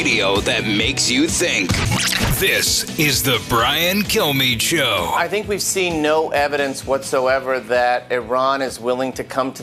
radio that makes you think. This is the Brian Kilmeade Show. I think we've seen no evidence whatsoever that Iran is willing to come to